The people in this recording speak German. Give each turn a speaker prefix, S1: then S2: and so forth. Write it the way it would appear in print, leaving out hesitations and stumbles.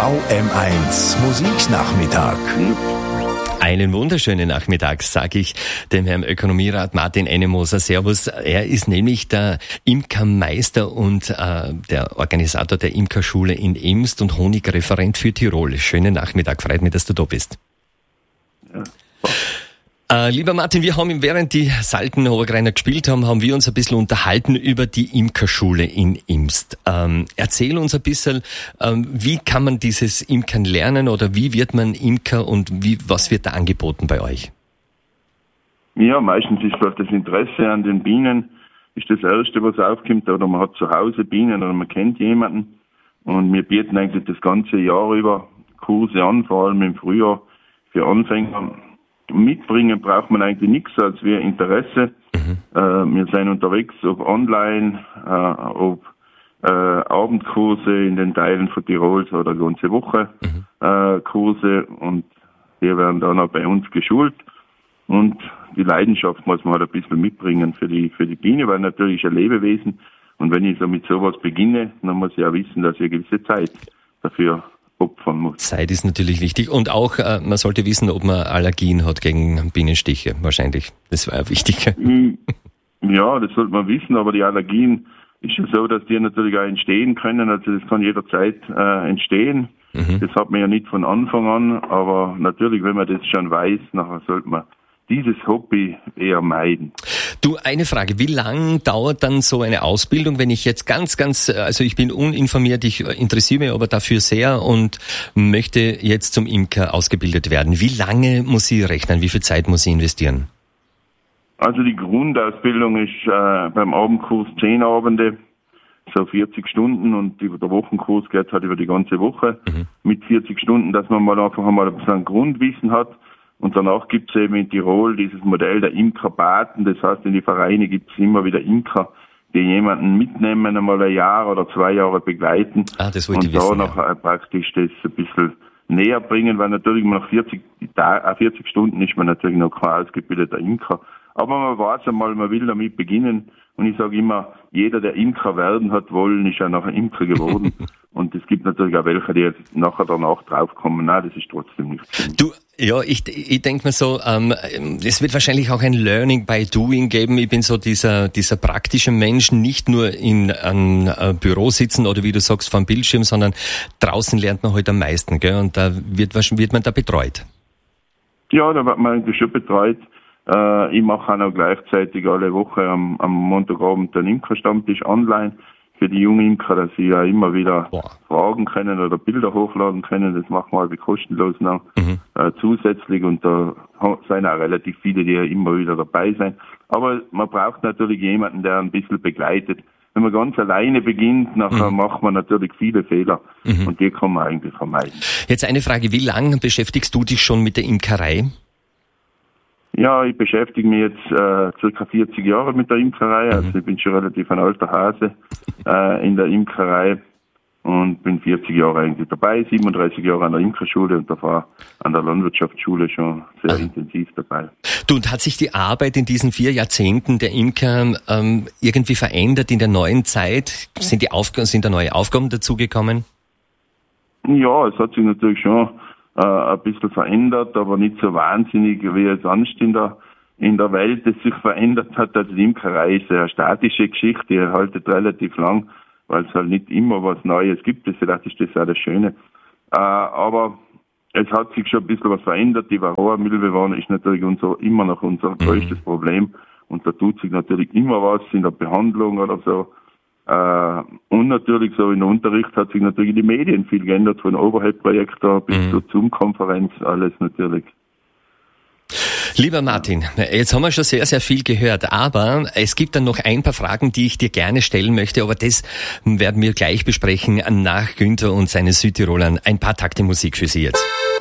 S1: VM1 Musiknachmittag.
S2: Einen wunderschönen Nachmittag, sage ich dem Herrn Ökonomierat Martin Ennemoser. Servus. Er ist nämlich der Imkermeister und der Organisator der Imkerschule in Imst und Honigreferent für Tirol. Schönen Nachmittag, freut mich, dass du da bist.
S3: Ja.
S2: Lieber Martin, wir haben während die Salten Obergreiner gespielt haben wir uns ein bisschen unterhalten über die Imkerschule in Imst. Erzähl uns ein bisschen, wie kann man dieses Imkern lernen oder wie wird man Imker und was wird da angeboten bei euch?
S3: Ja, meistens ist vielleicht das Interesse an den Bienen ist das Erste, was aufkommt, oder man hat zu Hause Bienen oder man kennt jemanden und wir bieten eigentlich das ganze Jahr über Kurse an, vor allem im Frühjahr für Anfänger. Mitbringen braucht man eigentlich nichts als wir Interesse. Wir sind unterwegs, ob online, ob Abendkurse in den Teilen von Tirols oder ganze Woche Kurse und die werden dann auch bei uns geschult. Und die Leidenschaft muss man halt ein bisschen mitbringen für die Biene, weil natürlich ein Lebewesen und wenn ich so mit sowas beginne, dann muss ich ja wissen, dass ich eine gewisse Zeit dafür opfern muss.
S2: Zeit ist natürlich wichtig und auch, man sollte wissen, ob man Allergien hat gegen Bienenstiche, wahrscheinlich. Das war ja wichtig.
S3: Ja, das sollte man wissen, aber die Allergien ist ja so, dass die natürlich auch entstehen können, also das kann jederzeit entstehen. Das hat man ja nicht von Anfang an, aber natürlich, wenn man das schon weiß, nachher sollte man dieses Hobby eher meiden.
S2: Du, eine Frage, wie lang dauert dann so eine Ausbildung, wenn ich jetzt also ich bin uninformiert, ich interessiere mich aber dafür sehr und möchte jetzt zum Imker ausgebildet werden. Wie lange muss ich rechnen, wie viel Zeit muss ich investieren?
S3: Also die Grundausbildung ist beim Abendkurs 10 Abende, so 40 Stunden und der Wochenkurs geht halt über die ganze Woche mit 40 Stunden, dass man mal einfach einmal so ein Grundwissen hat. Und danach gibt es eben in Tirol dieses Modell der Imkerpaten. Das heißt, in die Vereine gibt es immer wieder Imker, die jemanden mitnehmen, einmal ein Jahr oder 2 Jahre begleiten.
S2: Das wollte ich
S3: und
S2: wissen,
S3: da noch praktisch das ein bisschen näher bringen, weil natürlich nach 40 Stunden ist man natürlich noch kein ausgebildeter Imker. Aber man weiß einmal, man will damit beginnen. Und ich sage immer, jeder, der Imker werden hat wollen, ist ja nachher Imker geworden. Und es gibt natürlich auch welche, die jetzt danach draufkommen. Nein, das ist trotzdem nicht.
S2: Du, ja, ich denke mir so, es wird wahrscheinlich auch ein Learning by Doing geben. Ich bin so dieser praktische Mensch, nicht nur in einem Büro sitzen oder wie du sagst, vor dem Bildschirm, sondern draußen lernt man heute am meisten, gell? Und da wird man da betreut. Ja,
S3: da wird man eigentlich schon betreut. Ich mache auch noch gleichzeitig alle Woche am Montagabend den Imkerstammtisch online für die jungen Imker, dass sie ja immer wieder fragen können oder Bilder hochladen können. Das machen wir halt kostenlos noch zusätzlich und da sind auch relativ viele, die ja immer wieder dabei sind. Aber man braucht natürlich jemanden, der ein bisschen begleitet. Wenn man ganz alleine beginnt, nachher macht man natürlich viele Fehler und die kann man eigentlich vermeiden.
S2: Jetzt eine Frage, wie lange beschäftigst du dich schon mit der Imkerei?
S3: Ja, ich beschäftige mich jetzt circa 40 Jahre mit der Imkerei, also ich bin schon relativ ein alter Hase in der Imkerei und bin 40 Jahre eigentlich dabei, 37 Jahre an der Imkerschule und davor an der Landwirtschaftsschule schon sehr intensiv dabei.
S2: Du, und hat sich die Arbeit in diesen 4 Jahrzehnten der Imker irgendwie verändert in der neuen Zeit? Sind da neue Aufgaben dazugekommen?
S3: Ja, es hat sich natürlich schon ein bisschen verändert, aber nicht so wahnsinnig, wie es sonst in der Welt es sich verändert hat. Also die Imkerei ist eine statische Geschichte, die haltet relativ lang, weil es halt nicht immer was Neues gibt. Vielleicht ist das auch das Schöne. Aber es hat sich schon ein bisschen was verändert. Die Varroa-Milbewohner ist natürlich immer noch unser größtes Problem. Und da tut sich natürlich immer was in der Behandlung oder so. Und natürlich so in der Unterricht hat sich natürlich die Medien viel geändert, von Overhead-Projektor bis zur Zoom-Konferenz, alles natürlich.
S2: Lieber Martin, jetzt haben wir schon sehr, sehr viel gehört, aber es gibt dann noch ein paar Fragen, die ich dir gerne stellen möchte, aber das werden wir gleich besprechen nach Günther und seine Südtirolern. Ein paar Takte Musik für Sie jetzt.